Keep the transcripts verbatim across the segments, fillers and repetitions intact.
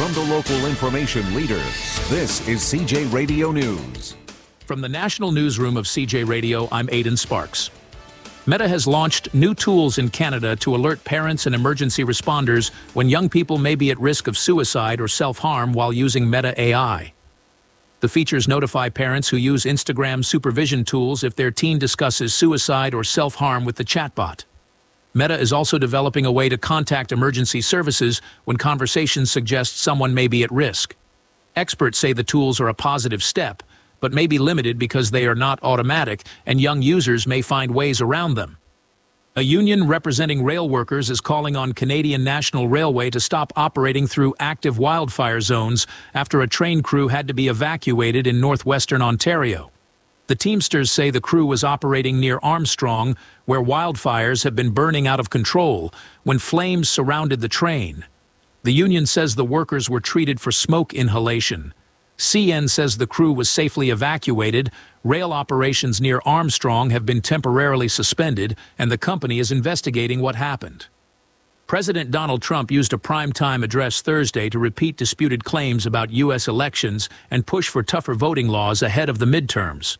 From the local information leader, this is C J Radio News. From the National Newsroom of C J Radio, I'm Aidan Sparks. Meta has launched new tools in Canada to alert parents and emergency responders when young people may be at risk of suicide or self-harm while using Meta A I. The features notify parents who use Instagram supervision tools if their teen discusses suicide or self-harm with the chatbot. Meta is also developing a way to contact emergency services when conversations suggest someone may be at risk. Experts say the tools are a positive step, but may be limited because they are not automatic and young users may find ways around them. A union representing rail workers is calling on Canadian National Railway to stop operating through active wildfire zones after a train crew had to be evacuated in northwestern Ontario. The Teamsters say the crew was operating near Armstrong, where wildfires have been burning out of control, when flames surrounded the train. The union says the workers were treated for smoke inhalation. C N says the crew was safely evacuated, rail operations near Armstrong have been temporarily suspended, and the company is investigating what happened. President Donald Trump used a primetime address Thursday to repeat disputed claims about U S elections and push for tougher voting laws ahead of the midterms.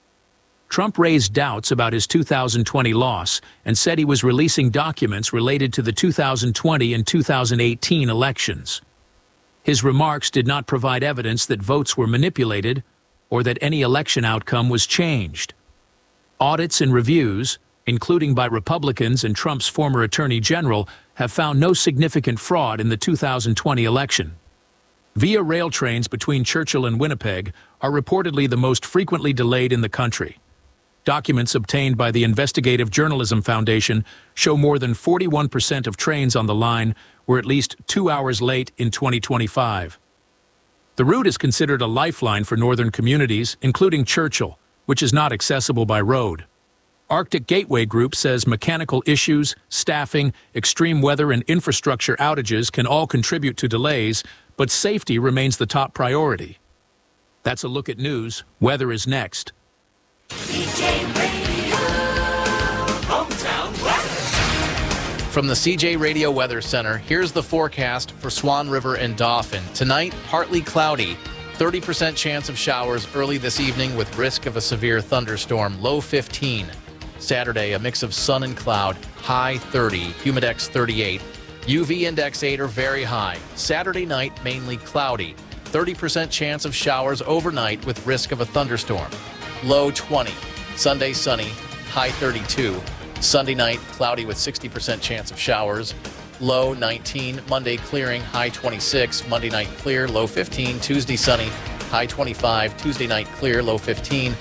Trump raised doubts about his two thousand twenty loss and said he was releasing documents related to the two thousand twenty and two thousand eighteen elections. His remarks did not provide evidence that votes were manipulated or that any election outcome was changed. Audits and reviews, including by Republicans and Trump's former Attorney General, have found no significant fraud in the two thousand twenty election. Via rail trains between Churchill and Winnipeg are reportedly the most frequently delayed in the country. Documents obtained by the Investigative Journalism Foundation show more than forty-one percent of trains on the line were at least two hours late in twenty twenty-five. The route is considered a lifeline for northern communities, including Churchill, which is not accessible by road. Arctic Gateway Group says mechanical issues, staffing, extreme weather, and infrastructure outages can all contribute to delays, but safety remains the top priority. That's a look at news. Weather is next. C J Radio, hometown weather. From the C J Radio Weather Center, here's the forecast for Swan River and Dauphin. Tonight, partly cloudy, thirty percent chance of showers early this evening with risk of a severe thunderstorm, low fifteen. Saturday, a mix of sun and cloud, high thirty, humidex thirty-eight. U V index eight or very high. Saturday night, mainly cloudy, thirty percent chance of showers overnight with risk of a thunderstorm. Low twenty. Sunday sunny, high thirty-two. Sunday night cloudy with sixty percent chance of showers. Low nineteen. Monday clearing, high twenty-six. Monday night clear, low fifteen. Tuesday sunny, high twenty-five. Tuesday night clear, low fifteen.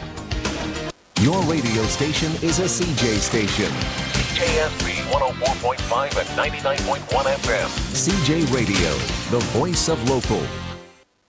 Your radio station is a C J station. K S B one oh four point five and ninety-nine point one F M. C J Radio, the voice of local.